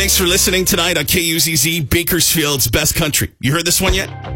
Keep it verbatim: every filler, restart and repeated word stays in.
Thanks for listening tonight on K U Z Z, Bakersfield's Best Country. You heard this one yet?